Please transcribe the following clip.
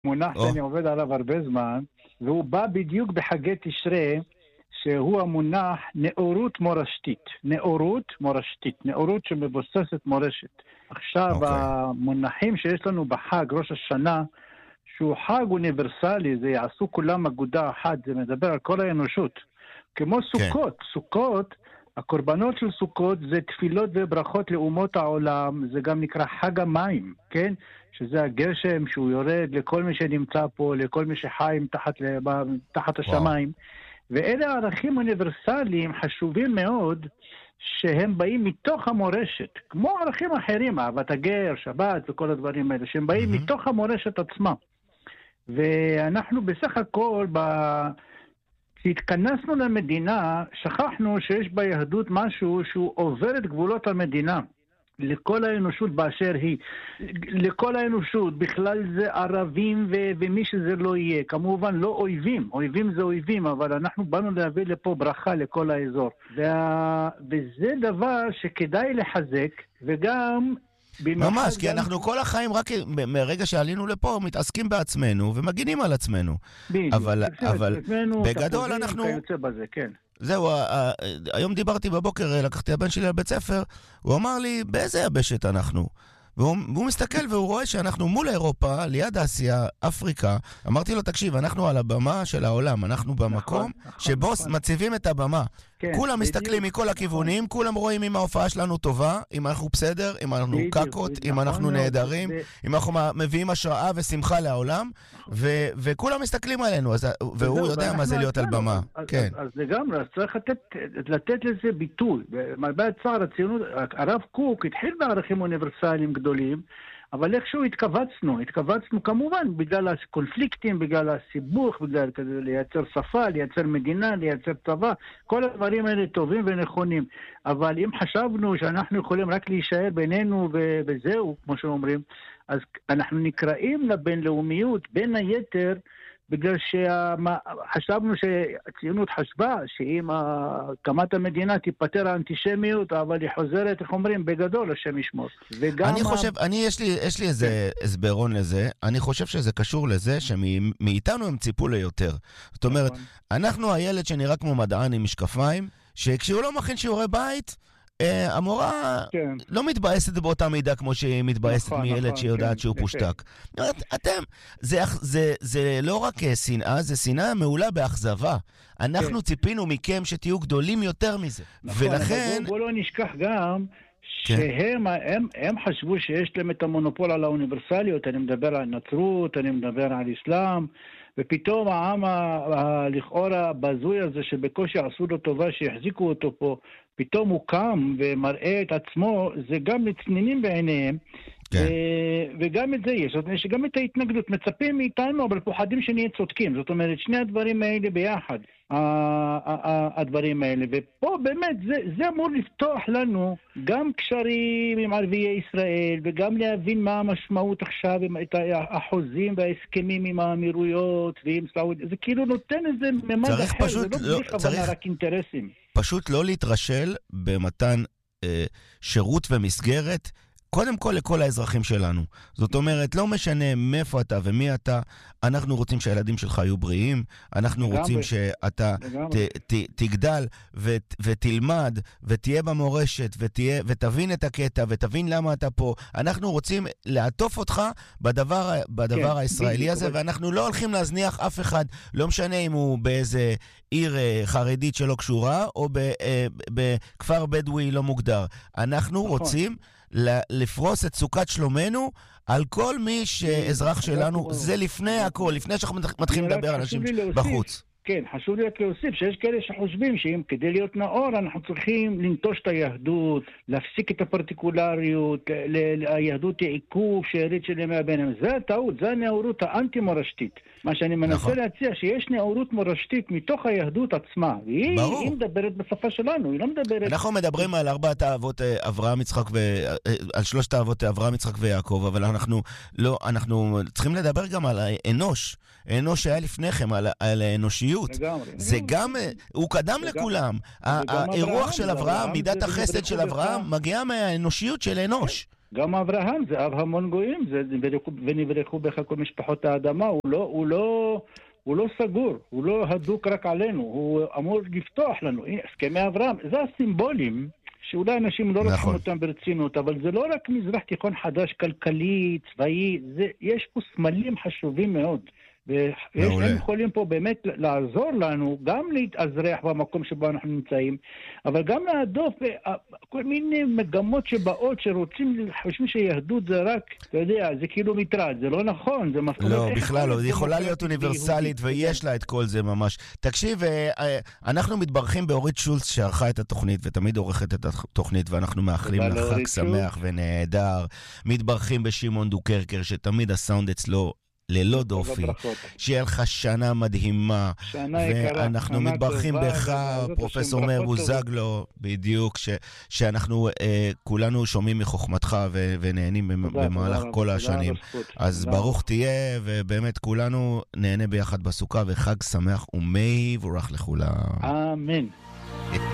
מונח שאני עובד עליו הרבה זמן, והוא בא בדיוק בחגי תשרי, שהוא המונח נאורות מורשתית. נאורות מורשתית. נאורות שמבוססת מורשת. עכשיו, המונחים שיש לנו בחג, ראש השנה, שהוא חג אוניברסלי, זה יעשו כולם אגודה אחת, זה מדבר על כל האנושות. כמו סוכות. סוכות, הקורבנות של סוכות זה תפילות וברכות לאומות העולם, זה גם נקרא חג המים, כן? שזה הגשם שהוא יורד לכל מי שנמצא פה, לכל מי שחי תחת השמיים. ואלה ערכים אוניברסליים חשובים מאוד, שהם באים מתוך המורשת, כמו ערכים אחרים, אהבת הגר, שבת וכל הדברים האלה, שהם באים מתוך המורשת עצמה. ואנחנו בסך הכל, כשהתכנסנו למדינה, שכחנו שיש ביהדות משהו שהוא עובר את גבולות המדינה. לכל האנושות באשר היא. לכל האנושות, בכלל זה ערבים ומי שזה לא יהיה. כמובן לא אויבים. אויבים זה אויבים, אבל אנחנו באנו להביא לפה ברכה לכל האזור. וזה דבר שכדאי לחזק, וגם ממש, כי אנחנו כל החיים רק מרגע שעלינו לפה מתעסקים בעצמנו ומגינים על עצמנו. אבל בגדול אנחנו... זהו, היום דיברתי בבוקר, לקחתי הבן שלי לבית ספר, הוא אמר לי, באיזה יבשת אנחנו? והוא מסתכל והוא רואה שאנחנו מול אירופה, ליד אסיה, אפריקה. אמרתי לו, תקשיב, אנחנו על הבמה של העולם, אנחנו במקום שבו מציבים את הבמה. כולם מסתכלים מכל הכיוונים, כולם רואים אם ההופעה שלנו טובה, אם אנחנו בסדר, אם אנחנו קקות, אם אנחנו נהדרים, אם אנחנו מביאים השראה ושמחה לעולם, וכולם מסתכלים עלינו, והוא יודע מה זה להיות על במה. אז לגמרי, אז צריך לתת לזה ביטוי. מרבה הצער, הרב קוק התחיל בערכים אוניברסליים גדולים, אבל איכשהו התכווצנו כמובן בגלל הקונפליקטים, בגלל הסיבוך, בגלל לייצר שפה, לייצר מדינה, לייצר צבא, כל הדברים האלה טובים ונכונים. אבל אם חשבנו שאנחנו יכולים רק להישאר בינינו וזהו, כמו שאומרים, אז אנחנו נקראים לבינלאומיות בין היתר, בגלל שחשבנו שהציונות חשבה שאם הקמת המדינה תיפטר האנטישמיות, אבל היא חוזרת, איך אומרים, בגדול, השם ישמור. אני חושב, יש לי איזה הסברון לזה, אני חושב שזה קשור לזה שמאיתנו הם ציפו ליותר. זאת אומרת, אנחנו הילד שנראה כמו מדען עם משקפיים, שכשהוא לא מכין שיעורי בית, המורה לא מתבאסת באותה מידה כמו שהיא מתבאסת מילד שיודעת שהוא פושטק. אתם, זה לא רק שנאה, זה שנאה מעולה באכזבה. אנחנו ציפינו מכם שתהיו גדולים יותר מזה. ולכן... בוא לא נשכח גם שהם חשבו שיש להם את המונופול על האוניברסליות. אני מדבר על נצרות, אני מדבר על אסלאם, ופתאום העם לכאורה הבזוי הזה שבקושי עשו לו טובה שיחזיקו אותו פה, פתאום הוא קם ומראה את עצמו, זה גם לצנינים בעיניהם, וגם את זה יש. זאת אומרת שגם את ההתנגדות מצפים מאיתנו, אבל פוחדים שנהיה צודקים. זאת אומרת, שני הדברים האלה ביחד, הדברים האלה. ופה באמת זה אמור לפתוח לנו גם קשרים עם ערביי ישראל, וגם להבין מה המשמעות עכשיו, את החוזים וההסכמים עם האמירויות ועם סעודיה. זה כאילו נותן איזה ממד אחר, זה לא בלי כוונה רק אינטרסים. פשוט לא להתרשל במתן שירות ומסגרת, קודם כל לכל האזרחים שלנו. זאת אומרת, לא משנה מאיפה אתה ומי אתה, אנחנו רוצים שהילדים שלך יהיו בריאים, אנחנו רוצים שאתה תגדל ותלמד ותהיה במורשת ותבין את הקטע ותבין למה אתה פה. אנחנו רוצים לעטוף אותך בדבר הישראלי הזה, ואנחנו לא הולכים להזניח אף אחד, לא משנה אם הוא באיזה עיר חרדית שלא קשורה, או בכפר בדואי לא מוגדר. אנחנו רוצים לפרוס את סוכת שלומנו על כל מי שאזרח שלנו, זה לפני הכל, לפני שאנחנו מתחילים לדבר על אנשים בחוץ. כן, חשוב לי להוסיף שיש כאלה שחושבים שאם כדי להיות נאור אנחנו צריכים לנטוש את היהדות, להפסיק את הפרטיקולריות, היהדות היא עיכוב שארית של ימי הביניים. זה הטעות, זה הנאורות האנטי-מורשתית. מה שאני מנסה להציע שיש נאורות מורשתית מתוך היהדות עצמה, והיא מדברת בשפה שלנו, היא לא מדברת... אנחנו מדברים על ארבעת האבות אברהם, יצחק על שלושת האבות אברהם, יצחק ויעקב, אבל אנחנו צריכים לדבר גם על האנוש. האנוש שהיה לפניכם, על האנושיות. זה גם, הוא קדם לכולם. הרוח של אברהם, מידת החסד של אברהם, מגיעה מהאנושיות של אנוש. גם אברהם זה אב המון גויים, ונברכו בך כל משפחות האדמה, הוא לא סגור, הוא לא הדוק רק עלינו, הוא אמור לפתוח לנו. הסכמי אברהם, זה הסימבולים שאולי אנשים לא לוקחים אותם ברצינות, אבל זה לא רק מזרח תיכון חדש, כלכלי, צבאי, יש פה סמלים חשובים מאוד. והם יכולים פה באמת לעזור לנו גם להתאזרח במקום שבו אנחנו נמצאים, אבל גם להדוף כל מיני מגמות שבאות חושבים שיהדות זה רק, אתה יודע, זה כאילו מטרד, זה לא נכון, זה מפחיד. לא, בכלל לא, היא יכולה להיות אוניברסלית ויש לה את כל זה ממש. תקשיב, אנחנו מתברכים באורית שולץ שערכה את התוכנית ותמיד עורכת את התוכנית, ואנחנו מאחלים לה חג שמח ונהדר. מתברכים בשמעון דוקרקר שתמיד הסאונד אצלו ללא דופי, שיהיה לך שנה מדהימה, ואנחנו מתברכים בך, פרופסור מאיר בוזגלו, בדיוק, שאנחנו כולנו שומעים מחוכמתך ונהנים במהלך כל השנים. אז ברוך תהיה, ובאמת כולנו נהנה ביחד בסוכה, וחג שמח ומבורך לכולם. אמן.